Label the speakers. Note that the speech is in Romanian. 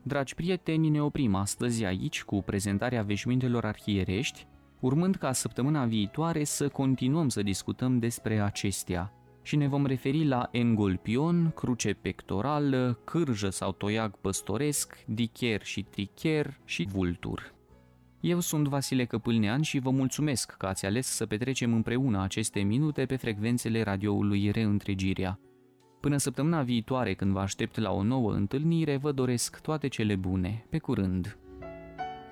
Speaker 1: Dragi prieteni, ne oprim astăzi aici cu prezentarea veșmintelor arhierești, urmând ca săptămâna viitoare să continuăm să discutăm despre acestea și ne vom referi la engolpion, cruce pectorală, cârjă sau toiag păstoresc, dicher și tricher și vultur. Eu sunt Vasile Căpâlnean și vă mulțumesc că ați ales să petrecem împreună aceste minute pe frecvențele radioului Reîntregirea. Până săptămâna viitoare, când vă aștept la o nouă întâlnire, vă doresc toate cele bune. Pe curând!